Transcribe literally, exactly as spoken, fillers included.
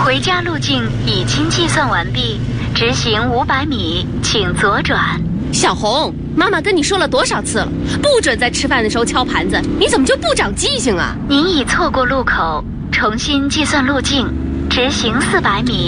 回家路径已经计算完毕，直行五百米，请左转。 小红，妈妈跟你说了多少次了，不准在吃饭的时候敲盘子，你怎么就不长记性啊？ 您已错过路口，重新计算路径，直行四百米。